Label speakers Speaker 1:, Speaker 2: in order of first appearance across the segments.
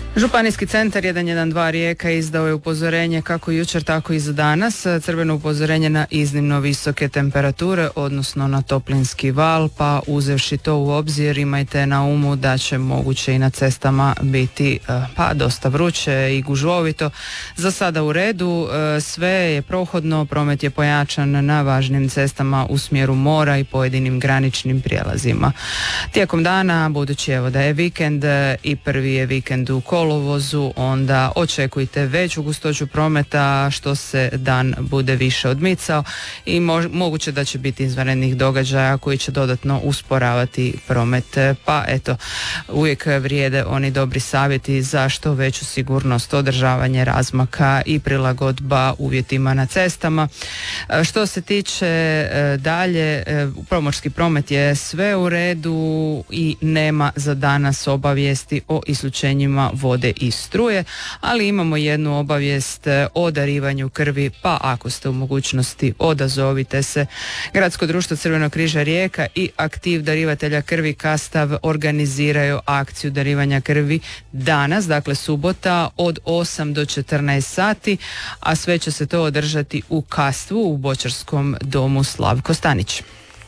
Speaker 1: Županijski centar 112 Rijeka izdao je upozorenje kako jučer tako i za danas, crveno upozorenje na iznimno visoke temperature, odnosno na toplinski val, pa uzevši to u obzir imajte na umu da će moguće i na cestama biti pa dosta vruće i gužvovito. Za sada u redu, sve je prohodno, promet je pojačan na važnim cestama u smjeru mora i pojedinim graničnim prijelazima. Tijekom dana, budući evo da je vikend i prvi je vikend u kolovozu, onda očekujte veću gustoću prometa što se dan bude više odmicao i moguće da će biti izvanrednih događaja koji će dodatno usporavati promet. Pa eto, uvijek vrijede oni dobri savjeti za što veću sigurnost, održavanje razmaka i prilagodba uvjetima na cestama. Što se tiče dalje, pomorski promet je sve u redu i nema za danas obavijesti o isključenjima vode i struje, ali imamo jednu obavijest o darivanju krvi, pa ako ste u mogućnosti odazovite se. Gradsko društvo Crvenog križa Rijeka i aktiv darivatelja krvi Kastav organiziraju akciju darivanja krvi danas, dakle subota od 8 do 14 sati, a sve će se to održati u Kastvu u Bočarskom domu Slavko Stanić.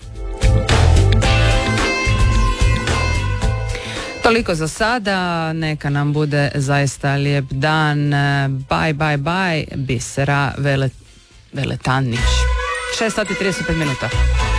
Speaker 1: Toliko za sada, neka nam bude zaista lijep dan. Bye, bye, bye, Bisera Veletanić. 6 sati 35 minuta.